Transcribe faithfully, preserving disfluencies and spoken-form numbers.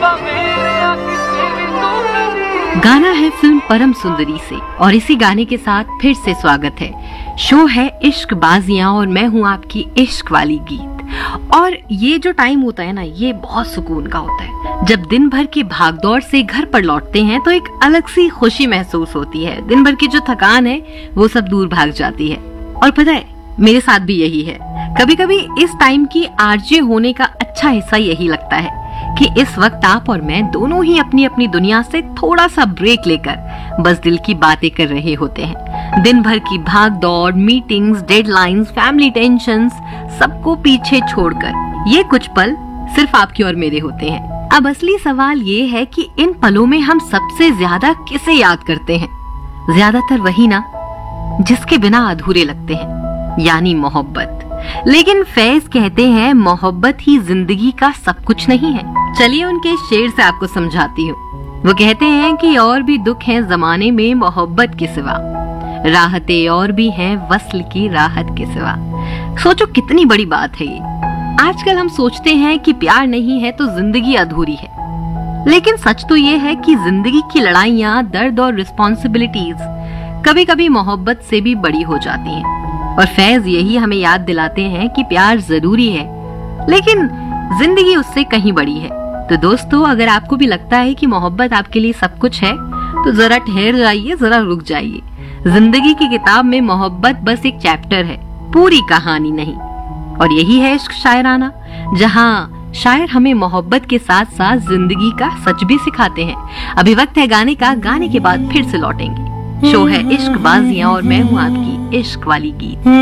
गाना है फिल्म परम सुंदरी से और इसी गाने के साथ फिर से स्वागत है। शो है इश्क बाजियां और मैं हूँ आपकी इश्क वाली गीत। और ये जो टाइम होता है ना, ये बहुत सुकून का होता है। जब दिन भर की भागदौड़ से घर पर लौटते हैं तो एक अलग सी खुशी महसूस होती है। दिन भर की जो थकान है वो सब दूर भाग जाती है। और पता है, मेरे साथ भी यही है। कभी कभी इस टाइम की आरजे होने का अच्छा हिस्सा यही लगता है कि इस वक्त आप और मैं दोनों ही अपनी अपनी दुनिया से थोड़ा सा ब्रेक लेकर बस दिल की बातें कर रहे होते हैं। दिन भर की भाग दौड़, मीटिंग्स, डेडलाइंस, फैमिली टेंशंस, सबको पीछे छोड़कर ये कुछ पल सिर्फ आपके और मेरे होते हैं। अब असली सवाल ये है कि इन पलों में हम सबसे ज्यादा किसे याद करते हैं? ज्यादातर वही ना जिसके बिना अधूरे लगते हैं, यानी मोहब्बत। लेकिन फैज कहते हैं मोहब्बत ही जिंदगी का सब कुछ नहीं है। चलिए उनके शेर से आपको समझाती हूँ। वो कहते हैं कि और भी दुख हैं जमाने में मोहब्बत के सिवा, राहतें और भी हैं वस्ल की राहत के सिवा। सोचो कितनी बड़ी बात है ये। आजकल हम सोचते हैं कि प्यार नहीं है तो जिंदगी अधूरी है, लेकिन सच तो ये है कि जिंदगी की लड़ाइयाँ, दर्द और रिस्पॉन्सिबिलिटीज कभी कभी मोहब्बत से भी बड़ी हो जाती हैं। और फैज यही हमें याद दिलाते हैं कि प्यार जरूरी है, लेकिन जिंदगी उससे कहीं बड़ी है। तो दोस्तों, अगर आपको भी लगता है कि मोहब्बत आपके लिए सब कुछ है तो जरा ठहर जाइए, जरा रुक जाइए। जिंदगी की किताब में मोहब्बत बस एक चैप्टर है, पूरी कहानी नहीं। और यही है इश्क शायराना, जहाँ शायर हमें मोहब्बत के साथ साथ जिंदगी का सच भी सिखाते हैं। अभी वक्त है गाने का, गाने के बाद फिर से लौटेंगे। शो है इश्क बाजियां और मैं हूँ आपकी इश्क वाली गीत।